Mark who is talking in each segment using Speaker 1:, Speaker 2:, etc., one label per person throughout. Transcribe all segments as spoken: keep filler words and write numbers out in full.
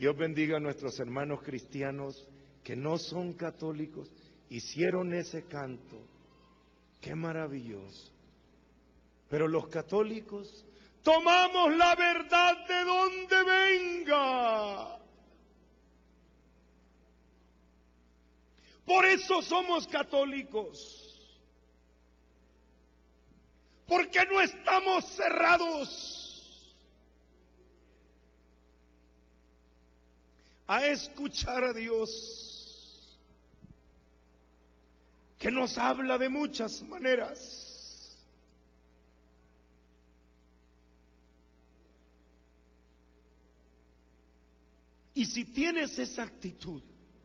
Speaker 1: Dios bendiga a nuestros hermanos cristianos que no son católicos, hicieron ese canto. Qué maravilloso. Pero los católicos tomamos la verdad de donde venga. Por eso somos católicos. Porque no estamos cerrados a escuchar a Dios, que nos habla de muchas maneras. Y si tienes esa actitud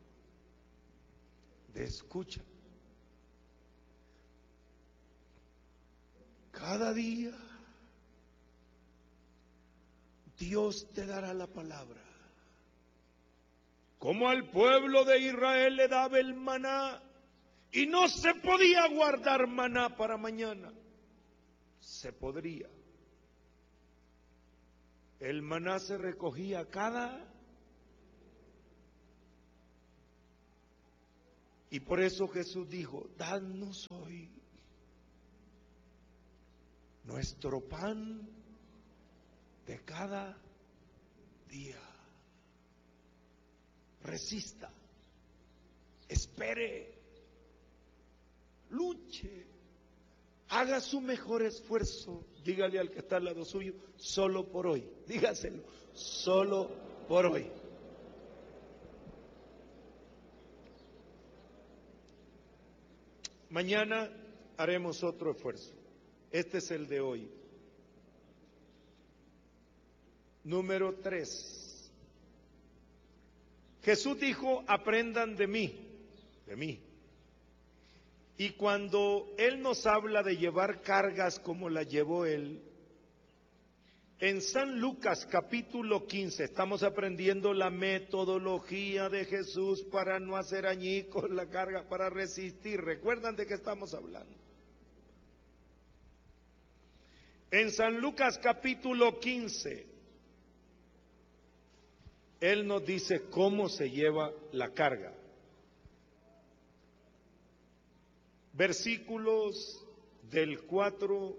Speaker 1: de escucha, cada día Dios te dará la palabra. Como al pueblo de Israel le daba el maná y no se podía guardar maná para mañana, se podría. El maná se recogía cada... Y por eso Jesús dijo, dadnos hoy nuestro pan de cada día. Resista, espere, luche, haga su mejor esfuerzo. Dígale al que está al lado suyo, solo por hoy. Dígaselo, solo por hoy. Mañana haremos otro esfuerzo. Este es el de hoy. Número tres. Jesús dijo, aprendan de mí, de mí. Y cuando Él nos habla de llevar cargas como la llevó Él, en San Lucas capítulo quince estamos aprendiendo la metodología de Jesús para no hacer añicos la carga, para resistir. ¿Recuerdan de qué estamos hablando? En San Lucas capítulo quince, Él nos dice cómo se lleva la carga. Versículos del cuatro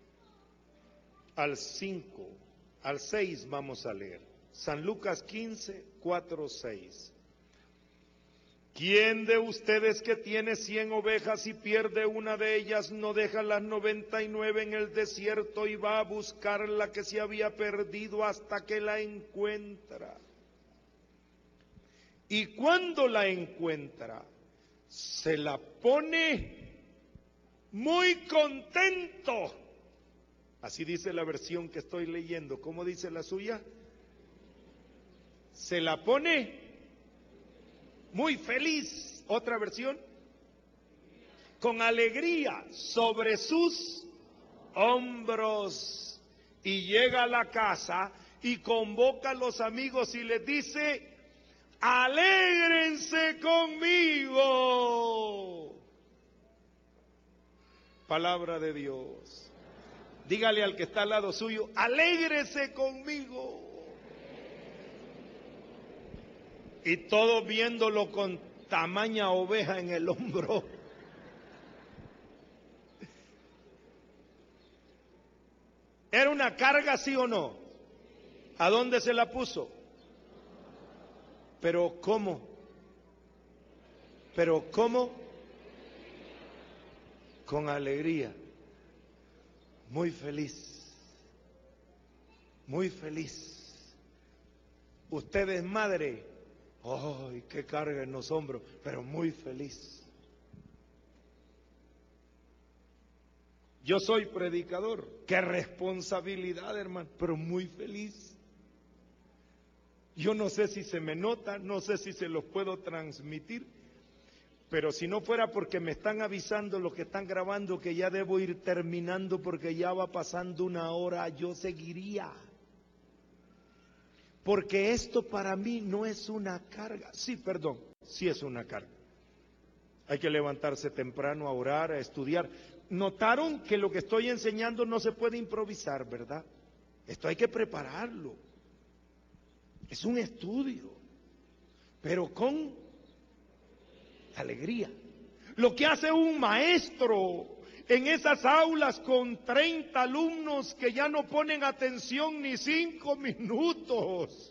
Speaker 1: al cinco, al seis vamos a leer. San Lucas quince, cuatro, seis. ¿Quién de ustedes que tiene cien ovejas y pierde una de ellas no deja las noventa y nueve en el desierto y va a buscar la que se había perdido hasta que la encuentra? Y cuando la encuentra, se la pone muy contento. Así dice la versión que estoy leyendo. ¿Cómo dice la suya? Se la pone muy feliz. Otra versión. Con alegría sobre sus hombros. Y llega a la casa y convoca a los amigos y les dice, alégrense conmigo. Palabra de Dios. Dígale al que está al lado suyo, alégrese conmigo. Y todos viéndolo con tamaña oveja en el hombro. ¿Era una carga, sí o no? ¿A dónde se la puso? Pero ¿cómo? ¿Pero cómo? Con alegría. Muy feliz, muy feliz. Usted es madre, ¡ay, qué carga en los hombros! Pero muy feliz. Yo soy predicador, qué responsabilidad, hermano, pero muy feliz. Yo no sé si se me nota, no sé si se los puedo transmitir. Pero si no fuera porque me están avisando los que están grabando que ya debo ir terminando porque ya va pasando una hora, yo seguiría. Porque esto para mí no es una carga. Sí, perdón, sí es una carga. Hay que levantarse temprano a orar, a estudiar. Notaron que lo que estoy enseñando no se puede improvisar, ¿verdad? Esto hay que prepararlo. Es un estudio, pero con alegría. Lo que hace un maestro en esas aulas con treinta alumnos que ya no ponen atención ni cinco minutos.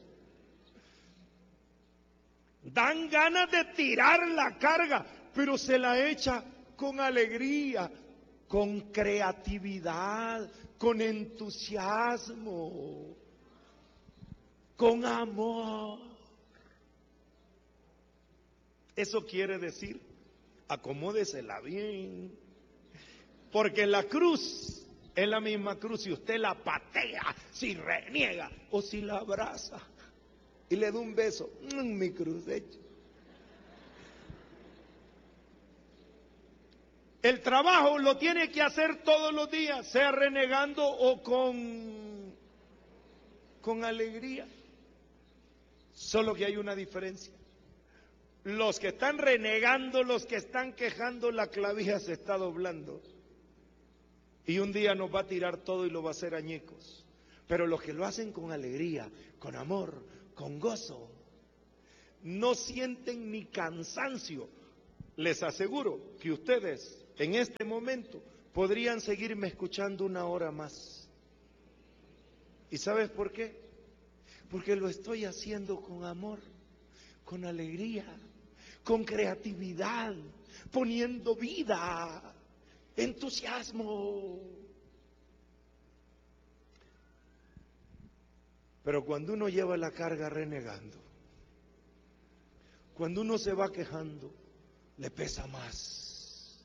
Speaker 1: Dan ganas de tirar la carga, pero se la echa con alegría, con creatividad, con entusiasmo, con amor. Eso quiere decir, acomódesela bien, porque la cruz es la misma cruz si usted la patea, si reniega o si la abraza y le da un beso. Mm, mi cruz hecha. El trabajo lo tiene que hacer todos los días, sea renegando o con, con alegría. Solo que hay una diferencia. Los que están renegando, los que están quejando, la clavija se está doblando. Y un día nos va a tirar todo y lo va a hacer añicos. Pero los que lo hacen con alegría, con amor, con gozo, no sienten ni cansancio. Les aseguro que ustedes en este momento podrían seguirme escuchando una hora más. ¿Y sabes por qué? Porque lo estoy haciendo con amor, con alegría, con creatividad, poniendo vida, entusiasmo. Pero cuando uno lleva la carga renegando, cuando uno se va quejando, le pesa más.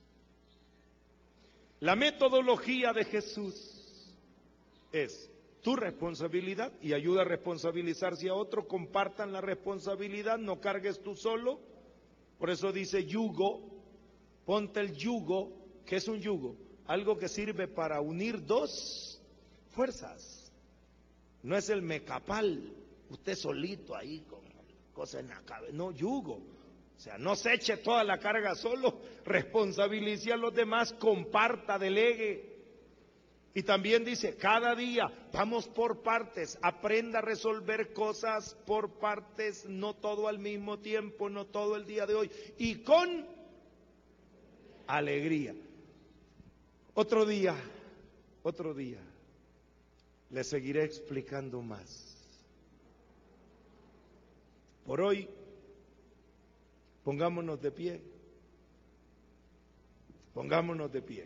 Speaker 1: La metodología de Jesús es tu responsabilidad y ayuda a responsabilizarse a otro. Compartan la responsabilidad, no cargues tú solo. Por eso dice yugo, ponte el yugo. ¿Qué es un yugo? Algo que sirve para unir dos fuerzas. No es el mecapal, usted solito ahí con cosas en la cabeza. No, yugo. O sea, no se eche toda la carga solo, responsabilice a los demás, comparta, delegue. Y también dice, cada día vamos por partes, aprenda a resolver cosas por partes, no todo al mismo tiempo, no todo el día de hoy, y con alegría. Otro día, otro día, les seguiré explicando más. Por hoy, pongámonos de pie, pongámonos de pie.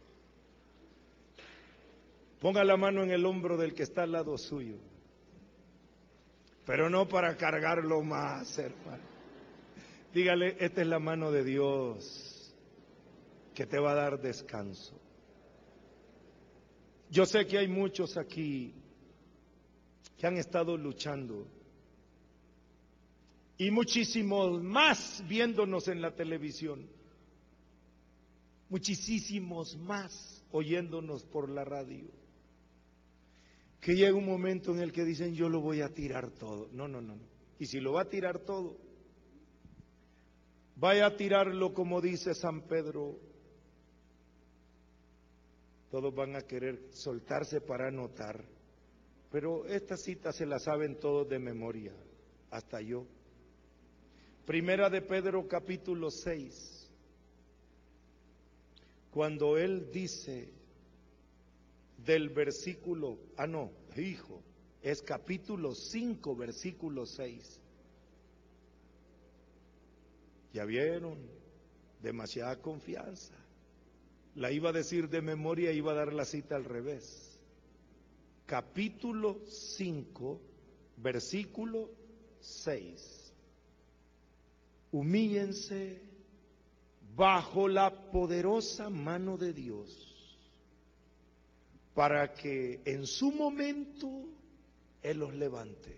Speaker 1: Ponga la mano en el hombro del que está al lado suyo, pero no para cargarlo más, hermano. Dígale, esta es la mano de Dios que te va a dar descanso. Yo sé que hay muchos aquí que han estado luchando y muchísimos más viéndonos en la televisión, muchísimos más oyéndonos por la radio. Que llega un momento en el que dicen, yo lo voy a tirar todo. No, no, no. Y si lo va a tirar todo, vaya a tirarlo como dice San Pedro. Todos van a querer soltarse para anotar. Pero esta cita se la saben todos de memoria, hasta yo. Primera de Pedro capítulo seis. Cuando él dice del versículo, ah no, hijo, es capítulo cinco, versículo seis. Ya vieron, demasiada confianza. La iba a decir de memoria, iba a dar la cita al revés. Capítulo cinco, versículo seis. Humíllense bajo la poderosa mano de Dios, para que en su momento Él los levante.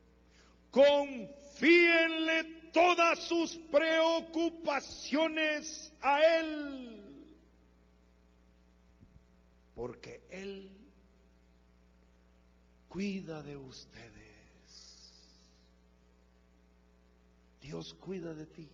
Speaker 1: Confíenle todas sus preocupaciones a Él, porque Él cuida de ustedes. Dios cuida de ti.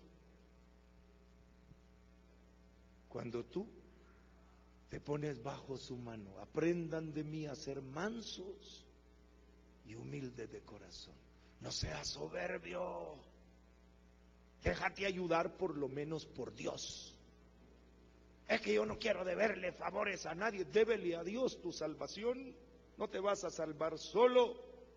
Speaker 1: Cuando tú te pones bajo su mano. Aprendan de mí a ser mansos y humildes de corazón. No seas soberbio. Déjate ayudar por lo menos por Dios. Es que yo no quiero deberle favores a nadie. Débele a Dios tu salvación. No te vas a salvar solo.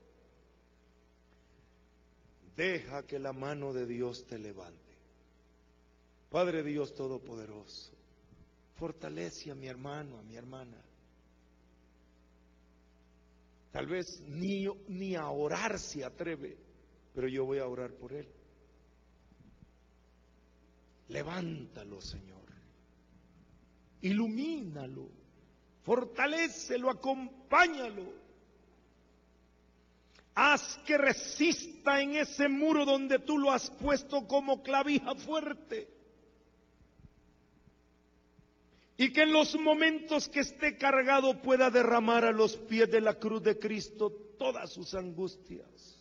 Speaker 1: Deja que la mano de Dios te levante. Padre Dios Todopoderoso, fortalece a mi hermano, a mi hermana. Tal vez ni, ni a orar se atreve, pero yo voy a orar por él. Levántalo, Señor. Ilumínalo. Fortalécelo, acompáñalo. Haz que resista en ese muro donde tú lo has puesto como clavija fuerte. Y que en los momentos que esté cargado pueda derramar a los pies de la cruz de Cristo todas sus angustias.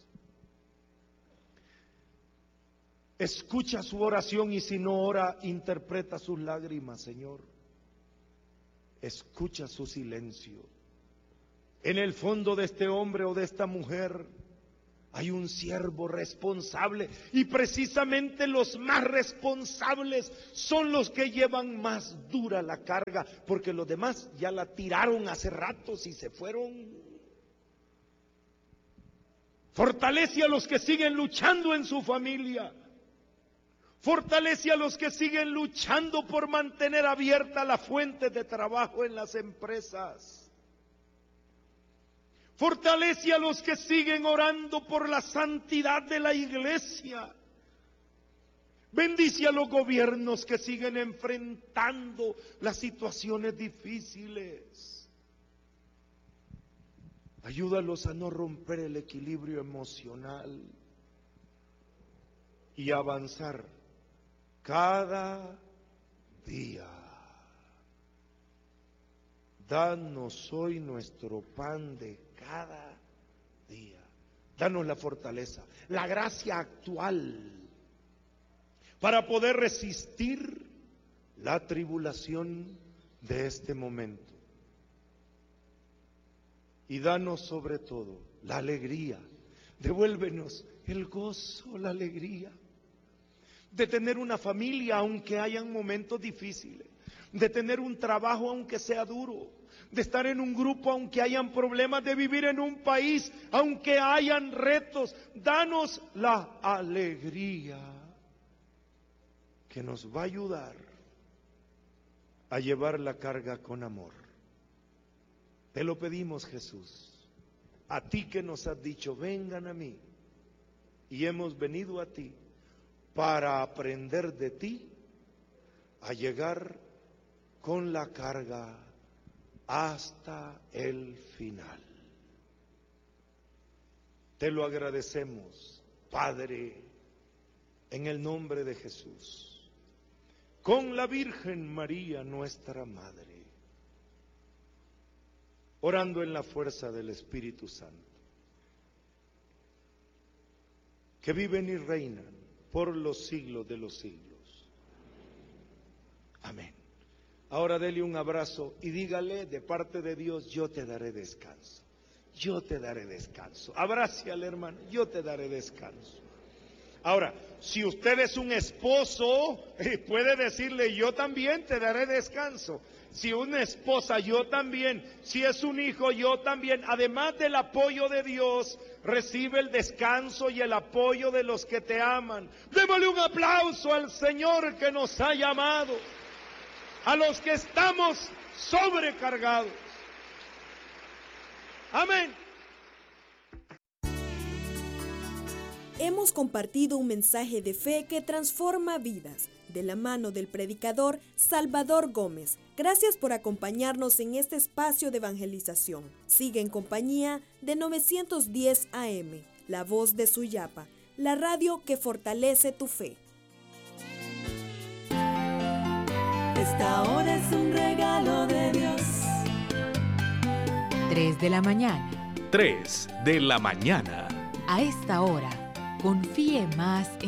Speaker 1: Escucha su oración y si no ora, interpreta sus lágrimas, Señor. Escucha su silencio. En el fondo de este hombre o de esta mujer hay un siervo responsable y precisamente los más responsables son los que llevan más dura la carga, porque los demás ya la tiraron hace ratos y se fueron. Fortalece a los que siguen luchando en su familia. Fortalece a los que siguen luchando por mantener abierta la fuente de trabajo en las empresas. Fortalece a los que siguen orando por la santidad de la iglesia. Bendice a los gobiernos que siguen enfrentando las situaciones difíciles. Ayúdalos a no romper el equilibrio emocional y avanzar cada día. Danos hoy nuestro pan de cada día. Danos la fortaleza, la gracia actual para poder resistir la tribulación de este momento. Y danos sobre todo la alegría. Devuélvenos el gozo, la alegría de tener una familia aunque hayan momentos difíciles, de tener un trabajo aunque sea duro, de estar en un grupo aunque hayan problemas, de vivir en un país aunque hayan retos. Danos la alegría que nos va a ayudar a llevar la carga con amor. Te lo pedimos, Jesús, a ti que nos has dicho, vengan a mí, y hemos venido a ti para aprender de ti a llegar con la carga hasta el final. Te lo agradecemos, Padre, en el nombre de Jesús, con la Virgen María, nuestra Madre, orando en la fuerza del Espíritu Santo, que viven y reinan por los siglos de los siglos. Amén. Ahora dele un abrazo y dígale de parte de Dios, yo te daré descanso. Yo te daré descanso. Abrace al hermano, yo te daré descanso. Ahora, si usted es un esposo, puede decirle, yo también te daré descanso. Si una esposa, yo también. Si es un hijo, yo también. Además del apoyo de Dios, recibe el descanso y el apoyo de los que te aman. Démosle un aplauso al Señor que nos ha llamado, a los que estamos sobrecargados. Amén.
Speaker 2: Hemos compartido un mensaje de fe que transforma vidas, de la mano del predicador Salvador Gómez. Gracias por acompañarnos en este espacio de evangelización. Sigue en compañía de novecientos diez A M, La Voz de Suyapa, la radio que fortalece tu fe.
Speaker 3: Esta hora es un regalo de Dios.
Speaker 4: tres de la mañana.
Speaker 5: tres de la mañana.
Speaker 4: A esta hora, confíe más en